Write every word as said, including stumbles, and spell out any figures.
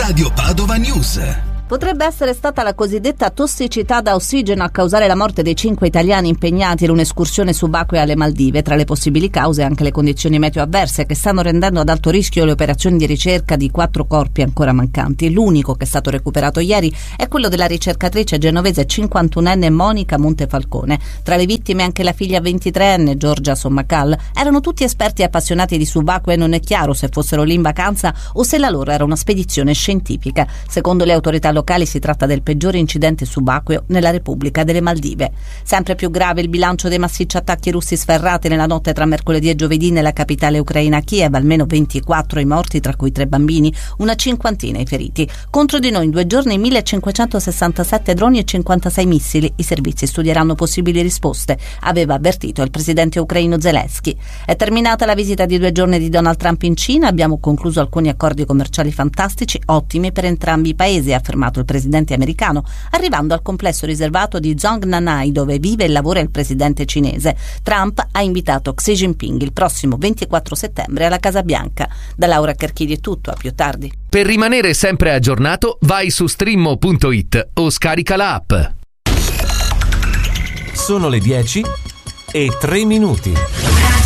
Radio Padova News. Potrebbe essere stata la cosiddetta tossicità da ossigeno a causare la morte dei cinque italiani impegnati in un'escursione subacquea alle Maldive. Tra le possibili cause anche le condizioni meteo avverse che stanno rendendo ad alto rischio le operazioni di ricerca di quattro corpi ancora mancanti. L'unico che è stato recuperato ieri è quello della ricercatrice genovese cinquantunenne Monica Montefalcone. Tra le vittime anche la figlia ventitreenne Giorgia Sommacal. Erano tutti esperti e appassionati di subacquea e non è chiaro se fossero lì in vacanza o se la loro era una spedizione scientifica. Secondo le autorità locali si tratta del peggiore incidente subacqueo nella Repubblica delle Maldive. Sempre più grave il bilancio dei massicci attacchi russi sferrati nella notte tra mercoledì e giovedì nella capitale ucraina Kiev, almeno ventiquattro i morti, tra cui tre bambini, una cinquantina i feriti. Contro di noi in due giorni millecinquecentosessantasette droni e cinquantasei missili. I servizi studieranno possibili risposte, aveva avvertito il presidente ucraino Zelensky. È terminata la visita di due giorni di Donald Trump in Cina, abbiamo concluso alcuni accordi commerciali fantastici, ottimi per entrambi i paesi, ha affermato il presidente americano, arrivando al complesso riservato di Zhongnanhai dove vive e lavora il presidente cinese. Trump ha invitato Xi Jinping il prossimo ventiquattro settembre alla Casa Bianca. Da Laura Carchidi è tutto, a più tardi. Per rimanere sempre aggiornato vai su streamo punto it o scarica la app. Sono le dieci e tre minuti.